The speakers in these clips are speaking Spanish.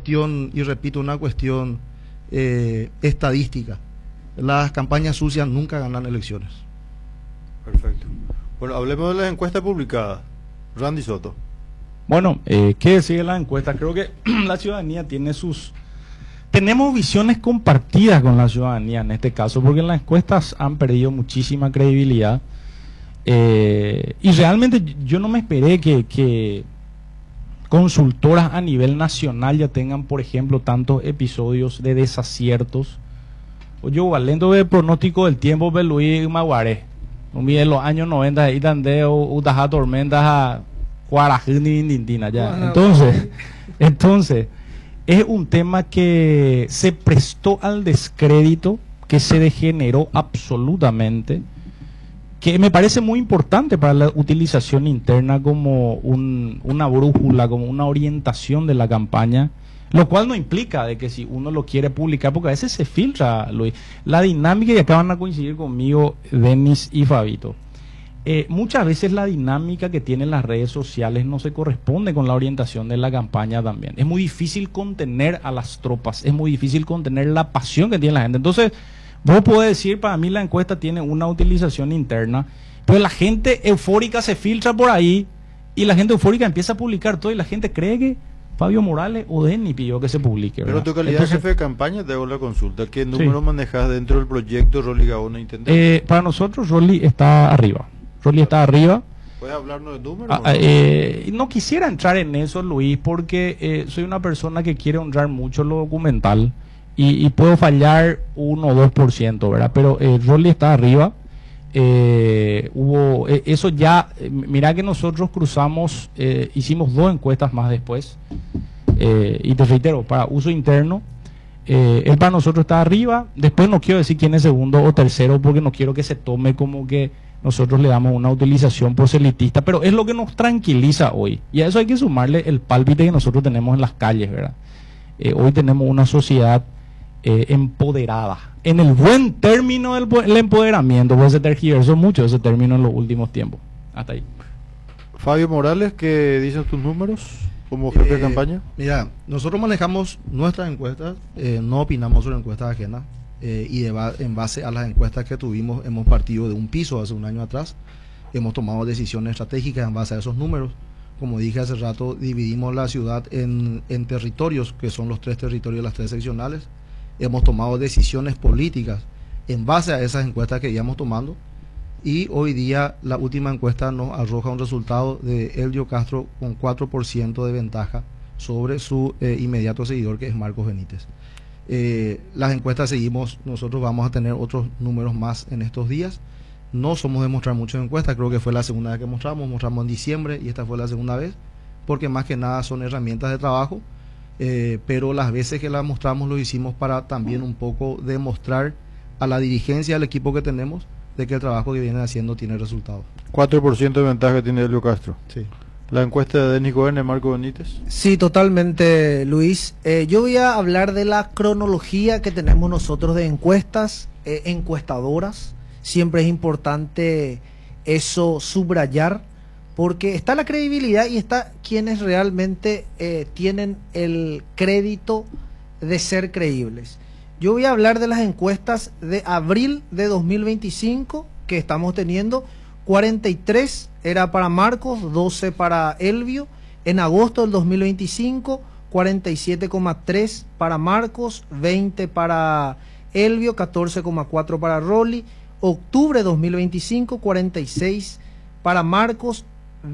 cuestión, y repito, una cuestión estadística. Las campañas sucias nunca ganan elecciones. Perfecto. Bueno, hablemos de las encuestas publicadas. Randy Soto. Bueno, ¿qué decir de las encuestas? Creo que la ciudadanía tiene tenemos visiones compartidas con la ciudadanía en este caso, porque las encuestas han perdido muchísima credibilidad. Y realmente yo no me esperé que consultoras a nivel nacional ya tengan, por ejemplo, tantos episodios de desaciertos. Oye, valendo de pronóstico del tiempo, Luis Maguaré. En los años 90, ahí donde utaja tormentas a Cuarajini Nindina ya. Entonces, es un tema que se prestó al descrédito, que se degeneró absolutamente, que me parece muy importante para la utilización interna como una brújula, como una orientación de la campaña, lo cual no implica de que si uno lo quiere publicar, porque a veces se filtra, Luis, la dinámica, y acá van a coincidir conmigo Denis y Fabito. Muchas veces la dinámica que tienen las redes sociales no se corresponde con la orientación de la campaña también. Es muy difícil contener a las tropas, es muy difícil contener la pasión que tiene la gente. Entonces, vos podés decir, para mí la encuesta tiene una utilización interna, pero la gente eufórica se filtra por ahí y la gente eufórica empieza a publicar todo y la gente cree que Fabio Morales o Denny pidió que se publique, ¿verdad? Pero tu calidad de jefe de campaña, te hago la consulta. ¿Qué número manejas dentro del proyecto Rolly Gaona Intendente? Para nosotros Rolly está arriba. Rolly está arriba. ¿Puedes hablarnos de números? No quisiera entrar en eso, Luis, porque soy una persona que quiere honrar mucho lo documental y puedo fallar 1 o 2%, ¿verdad? Pero Rolly está arriba. Eso ya, mira que nosotros cruzamos, hicimos 2 encuestas más después, y te reitero, para uso interno, él para nosotros está arriba. Después no quiero decir quién es segundo o tercero, porque no quiero que se tome como que nosotros le damos una utilización proselitista, pero es lo que nos tranquiliza hoy, y a eso hay que sumarle el pálpite que nosotros tenemos en las calles, ¿verdad? Hoy tenemos una sociedad empoderada, en el buen término del empoderamiento, pues se tergiversó mucho ese término en los últimos tiempos. Hasta ahí. Fabio Morales, ¿qué dicen tus números como jefe de campaña? Mira, nosotros manejamos nuestras encuestas, no opinamos sobre encuestas ajenas, y en base a las encuestas que tuvimos hemos partido de un piso hace un año atrás, hemos tomado decisiones estratégicas en base a esos números. Como dije hace rato, dividimos la ciudad en territorios, que son los 3 territorios de las 3 seccionales. Hemos tomado decisiones políticas en base a esas encuestas que íbamos tomando, y hoy día la última encuesta nos arroja un resultado de Elvio Castro con 4% de ventaja sobre su inmediato seguidor, que es Marcos Benítez. Las encuestas seguimos, nosotros vamos a tener otros números más en estos días. No somos de mostrar muchas encuestas, creo que fue la segunda vez que mostramos en diciembre y esta fue la segunda vez, porque más que nada son herramientas de trabajo. Pero las veces que las mostramos lo hicimos para también un poco demostrar a la dirigencia del equipo que tenemos de que el trabajo que vienen haciendo tiene resultados. 4% de ventaja tiene Elvio Castro. Sí. ¿La encuesta de Denis Goerne, Marco Benítez? Sí, totalmente, Luis. Yo voy a hablar de la cronología que tenemos nosotros de encuestas, encuestadoras. Siempre es importante eso subrayar, porque está la credibilidad y está quienes realmente tienen el crédito de ser creíbles. Yo voy a hablar de las encuestas de abril de 2025 que estamos teniendo. 43 era para Marcos, 12 para Elvio. En agosto del 2025, 47,3 para Marcos, 20 para Elvio, 14,4 para Rolly. Octubre 2025, 46 para Marcos,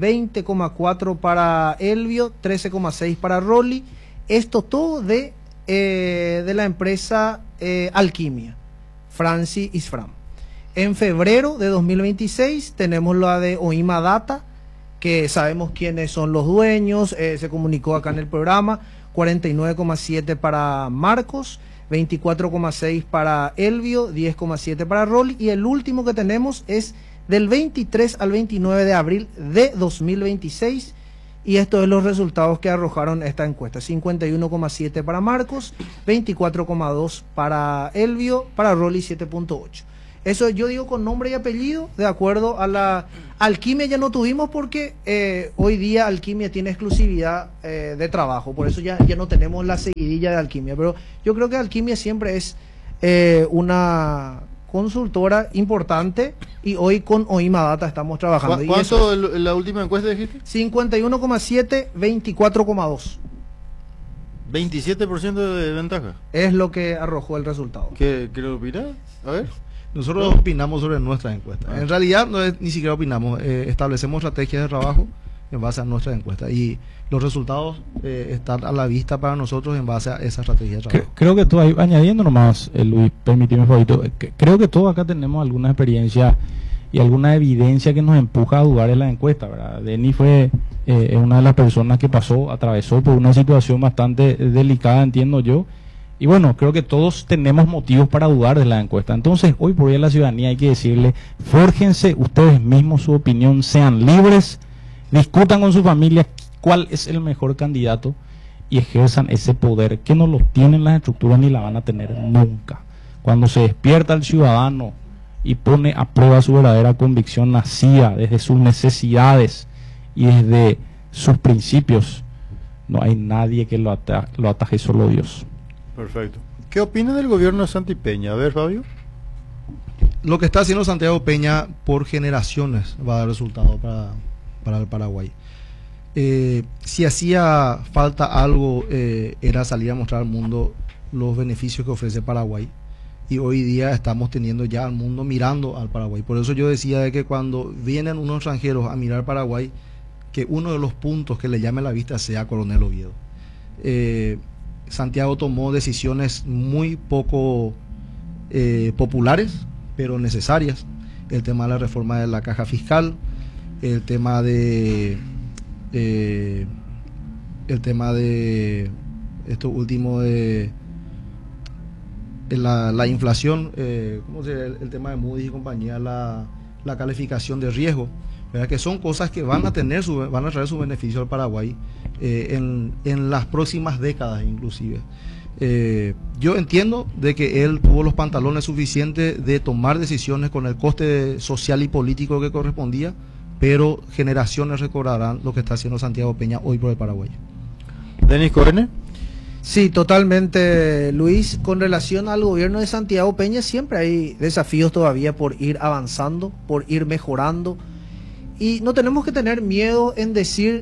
20,4 para Elvio, 13,6 para Rolly. Esto todo de la empresa Alquimia, Franci Isfram. En febrero de 2026 tenemos la de Oima Data, que sabemos quiénes son los dueños, se comunicó acá en el programa. 49,7 para Marcos, 24,6 para Elvio, 10,7 para Rolly, y el último que tenemos es del 23 al 29 de abril de 2026, y estos son los resultados que arrojaron esta encuesta: 51,7 para Marcos, 24,2 para Elvio, para Rolly 7,8. Eso yo digo con nombre y apellido, de acuerdo a la Alquimia ya no tuvimos porque hoy día Alquimia tiene exclusividad de trabajo, por eso ya no tenemos la seguidilla de Alquimia, pero yo creo que Alquimia siempre es una consultora importante y hoy con Oima Data estamos trabajando. ¿Cuánto la última encuesta dijiste? 51,7, 24,2. 27% de ventaja. Es lo que arrojó el resultado. ¿Qué lo opinás? A ver. Nosotros opinamos sobre nuestras encuestas. En realidad ni siquiera opinamos, establecemos estrategias de trabajo en base a nuestras encuestas y los resultados están a la vista para nosotros en base a esa estrategia de trabajo. Creo que todo, añadiendo nomás, Luis, permíteme un poquito, creo que todos acá tenemos alguna experiencia y alguna evidencia que nos empuja a dudar en la encuesta, ¿verdad? Denis fue una de las personas que atravesó por una situación bastante delicada, entiendo yo. Y bueno, creo que todos tenemos motivos para dudar de la encuesta. Entonces, hoy por hoy a la ciudadanía hay que decirle, fórjense ustedes mismos su opinión, sean libres, discutan con su familia cuál es el mejor candidato y ejerzan ese poder que no lo tienen las estructuras ni la van a tener nunca. Cuando se despierta el ciudadano y pone a prueba su verdadera convicción nacida desde sus necesidades y desde sus principios, no hay nadie que lo ataje, solo Dios. Perfecto. ¿Qué opina del gobierno de Santi Peña? A ver, Fabio. Lo que está haciendo Santiago Peña por generaciones va a dar resultado para el Paraguay. Si hacía falta algo, era salir a mostrar al mundo los beneficios que ofrece Paraguay. Y hoy día estamos teniendo ya al mundo mirando al Paraguay. Por eso yo decía de que cuando vienen unos extranjeros a mirar Paraguay, que uno de los puntos que le llame la vista sea Coronel Oviedo. Santiago tomó decisiones muy poco populares, pero necesarias. El tema de la reforma de la caja fiscal, el tema de esto último de la inflación, el tema de Moody's y compañía, la calificación de riesgo, ¿verdad? Que son cosas que van a traer su beneficio al Paraguay en las próximas décadas inclusive. Yo entiendo de que él tuvo los pantalones suficientes de tomar decisiones con el coste social y político que correspondía, pero generaciones recordarán lo que está haciendo Santiago Peña hoy por el Paraguay. Denis Corene. Sí, totalmente, Luis. Con relación al gobierno de Santiago Peña, siempre hay desafíos todavía por ir avanzando, por ir mejorando. Y no tenemos que tener miedo en decir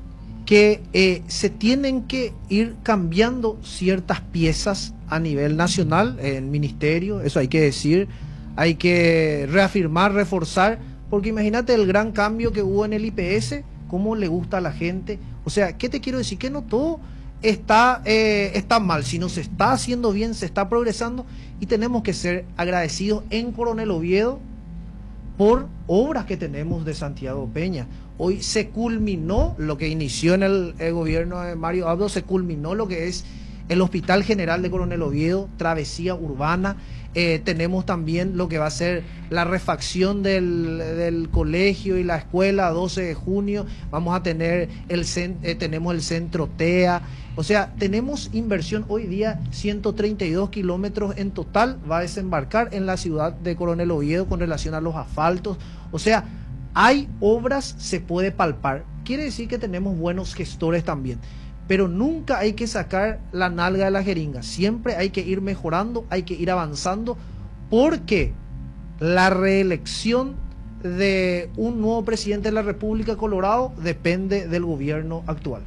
que se tienen que ir cambiando ciertas piezas a nivel nacional, en ministerio, eso hay que decir, hay que reafirmar, reforzar, porque imagínate el gran cambio que hubo en el IPS, cómo le gusta a la gente. O sea, ¿qué te quiero decir? Que no todo está mal, sino se está haciendo bien, se está progresando y tenemos que ser agradecidos en Coronel Oviedo por obras que tenemos de Santiago Peña. Hoy se culminó lo que inició en el gobierno de Mario Abdo, se culminó lo que es el Hospital General de Coronel Oviedo, travesía urbana. Tenemos también lo que va a ser la refacción del colegio y la escuela 12 de junio. Vamos a tener tenemos el centro TEA. O sea, tenemos inversión hoy día, 132 kilómetros en total va a desembarcar en la ciudad de Coronel Oviedo con relación a los asfaltos. O sea, hay obras, se puede palpar. Quiere decir que tenemos buenos gestores también. Pero nunca hay que sacar la nalga de la jeringa. Siempre hay que ir mejorando, hay que ir avanzando, porque la reelección de un nuevo presidente de la República de Colorado depende del gobierno actual.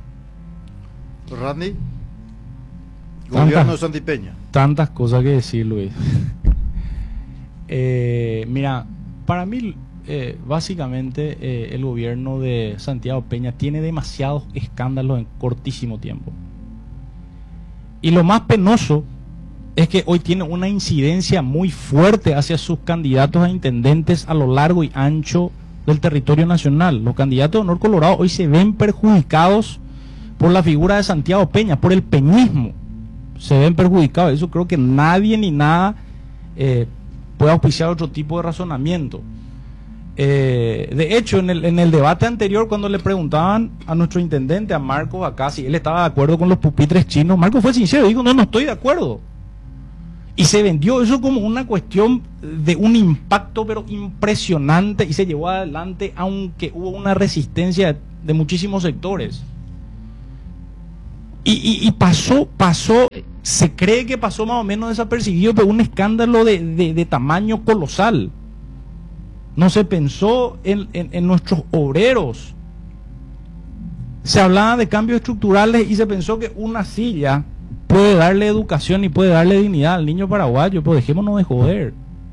Randy, gobierno de Santi Peña. Tantas cosas que decir, Luis. Mira, para mí, básicamente, el gobierno de Santiago Peña tiene demasiados escándalos en cortísimo tiempo. Y lo más penoso es que hoy tiene una incidencia muy fuerte hacia sus candidatos a intendentes a lo largo y ancho del territorio nacional. Los candidatos de Honor Colorado hoy se ven perjudicados por la figura de Santiago Peña, por el peñismo. Se ven perjudicados. Eso creo que nadie ni nada puede auspiciar otro tipo de razonamiento. De hecho, en el debate anterior, cuando le preguntaban a nuestro intendente, a Marcos, acá, si él estaba de acuerdo con los pupitres chinos, Marcos fue sincero, dijo, no estoy de acuerdo. Y se vendió eso como una cuestión de un impacto pero impresionante y se llevó adelante aunque hubo una resistencia de muchísimos sectores. Y pasó, se cree que pasó más o menos desapercibido, pero un escándalo de tamaño colosal. No se pensó en nuestros obreros. Se hablaba de cambios estructurales y se pensó que una silla puede darle educación y puede darle dignidad al niño paraguayo, pero dejémonos de joder.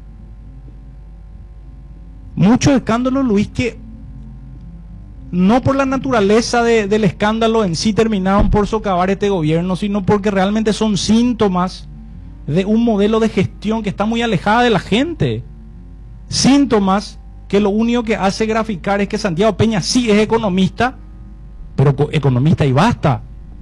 Muchos escándalos, Luis, que no por la naturaleza del escándalo en sí terminaron por socavar este gobierno, sino porque realmente son síntomas de un modelo de gestión que está muy alejada de la gente. Síntomas que lo único que hace graficar es que Santiago Peña sí es economista, pero economista y basta.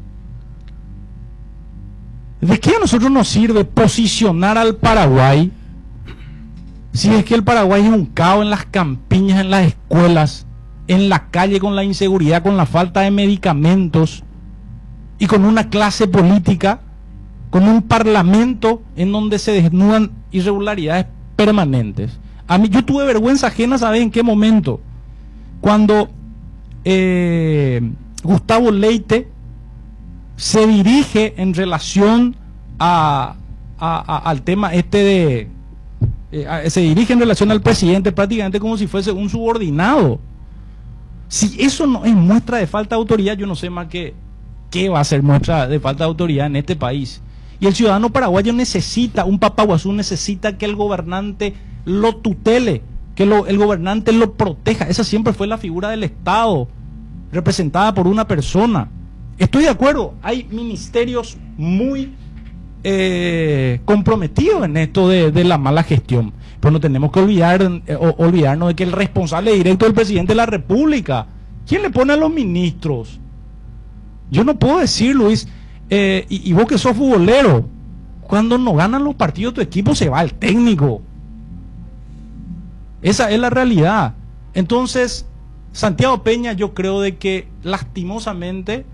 ¿De qué a nosotros nos sirve posicionar al Paraguay si es que el Paraguay es un caos en las campiñas, en las escuelas, en la calle, con la inseguridad, con la falta de medicamentos y con una clase política, con un parlamento en donde se desnudan irregularidades permanentes? A mí, yo tuve vergüenza ajena, ¿sabes en qué momento? Cuando Gustavo Leite se dirige en relación al tema este se dirige en relación al presidente prácticamente como si fuese un subordinado. Si eso no es muestra de falta de autoridad, yo no sé más qué va a ser muestra de falta de autoridad en este país. Y el ciudadano paraguayo necesita, un Papaguazú necesita que el gobernante lo tutele, que el gobernante lo proteja. Esa siempre fue la figura del Estado, representada por una persona. Estoy de acuerdo, hay ministerios muy comprometidos en esto de la mala gestión, pero no tenemos que olvidarnos de que el responsable directo es el presidente de la República. ¿Quién le pone a los ministros? Yo no puedo decir, Luis, y vos que sos futbolero, cuando no ganan los partidos tu equipo se va el técnico. Esa es la realidad. Entonces, Santiago Peña, yo creo de que lastimosamente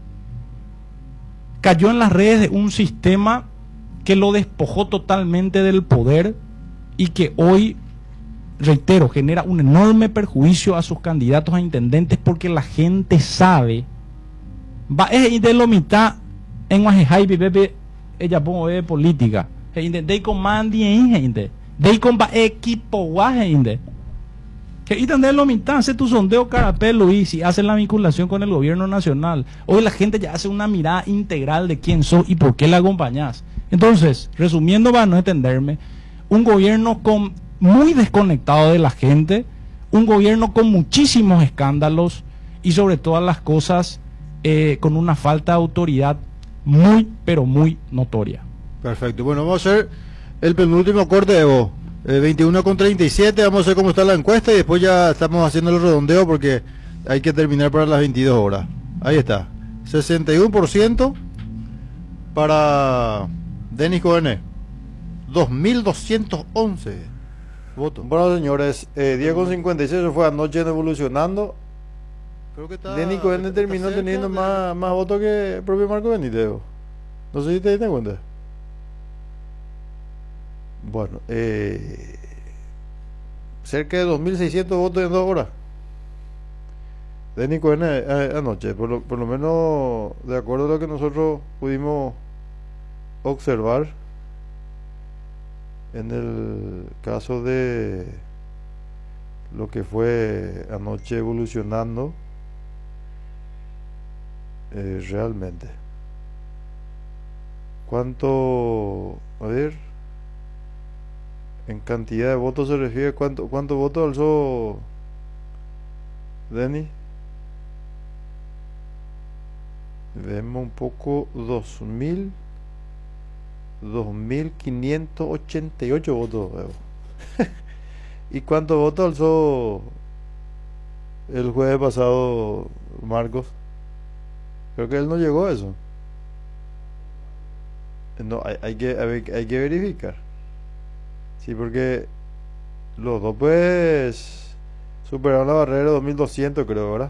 cayó en las redes de un sistema que lo despojó totalmente del poder y que hoy, reitero, genera un enorme perjuicio a sus candidatos a intendentes porque la gente sabe, va de lo mitad en Guajajay, bebé, ella pongo de política, de con mandi gente, de con equipo guajende. Que y de lo mitad, hace tu sondeo carapel, Luis, y hace la vinculación con el gobierno nacional. Hoy la gente ya hace una mirada integral de quién sos y por qué la acompañás. Entonces, resumiendo para no entenderme, un gobierno muy desconectado de la gente, un gobierno con muchísimos escándalos y sobre todas las cosas con una falta de autoridad muy, pero muy notoria. Perfecto. Bueno, vamos a hacer el penúltimo corte, Evo. 21:37, vamos a ver cómo está la encuesta y después ya estamos haciendo el redondeo porque hay que terminar para las 22 horas. Ahí está, 61% para Denis Covenet, 2.211 votos. Bueno, señores, 10:56 fue anoche en Evolucionando. Creo que Denis Covenet terminó teniendo más votos que el propio Marco Benítez. No sé si te diste cuenta. Bueno, cerca de 2.600 votos en 2 horas. Denis Covenet anoche, por lo menos de acuerdo a lo que nosotros pudimos observar en el caso de lo que fue anoche Evolucionando, realmente. ¿Cuánto? A ver. En cantidad de votos se refiere, ¿cuánto votos alzó Denis? Vemos un poco, 2.588 votos. ¿Y cuántos votos alzó el jueves pasado Marcos? Creo que él no llegó a eso. No, hay que verificar. Sí, porque los dos pues superaron la barrera de 2.200, creo, ¿verdad?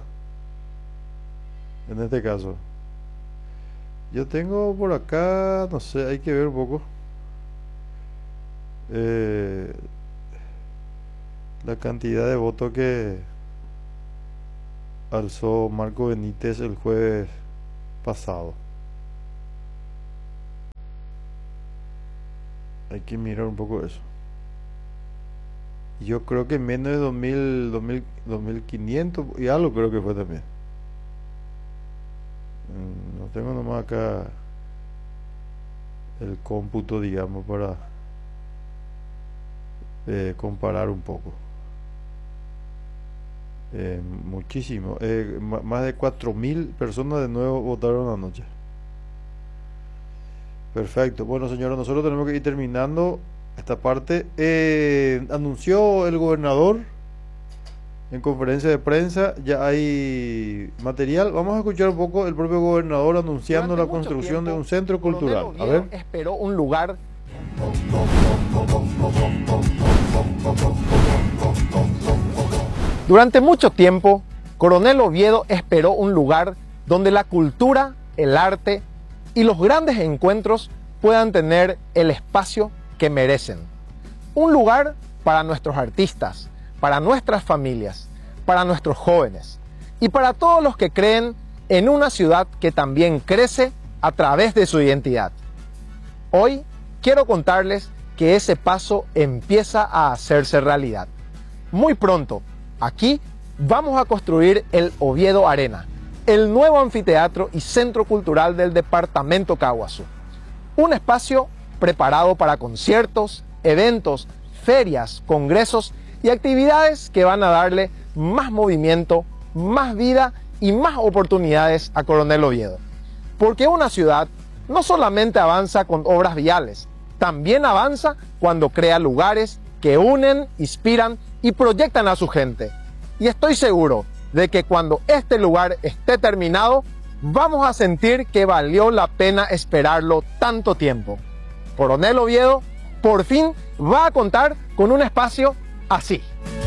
En este caso. Yo tengo por acá, no sé, hay que ver un poco. la cantidad de votos que alzó Marco Benítez el jueves pasado. Hay que mirar un poco eso. Yo creo que menos de 2500 y algo creo que fue también. No tengo nomás acá el cómputo, digamos, para comparar un poco. Muchísimo. Más de 4000 personas de nuevo votaron anoche. Perfecto. Bueno, señores, nosotros tenemos que ir terminando esta parte. Anunció el gobernador en conferencia de prensa, ya hay material. Vamos a escuchar un poco el propio gobernador anunciando la construcción de un centro cultural. A ver. Esperó un lugar. Durante mucho tiempo, Coronel Oviedo esperó un lugar donde la cultura, el arte y los grandes encuentros puedan tener el espacio que merecen. Un lugar para nuestros artistas, para nuestras familias, para nuestros jóvenes y para todos los que creen en una ciudad que también crece a través de su identidad. Hoy quiero contarles que ese paso empieza a hacerse realidad. Muy pronto, aquí vamos a construir el Oviedo Arena, el nuevo anfiteatro y centro cultural del departamento Caaguazú. Un espacio preparado para conciertos, eventos, ferias, congresos y actividades que van a darle más movimiento, más vida y más oportunidades a Coronel Oviedo. Porque una ciudad no solamente avanza con obras viales, también avanza cuando crea lugares que unen, inspiran y proyectan a su gente. Y estoy seguro de que cuando este lugar esté terminado, vamos a sentir que valió la pena esperarlo tanto tiempo. Coronel Oviedo por fin va a contar con un espacio así.